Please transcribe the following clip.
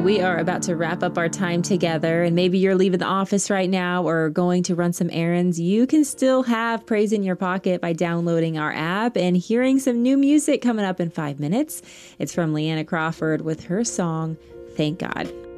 Well, we are about to wrap up our time together, and maybe you're leaving the office right now or going to run some errands. You can still have praise in your pocket by downloading our app and hearing some new music coming up in 5 minutes. It's from Leanna Crawford with her song, Thank God.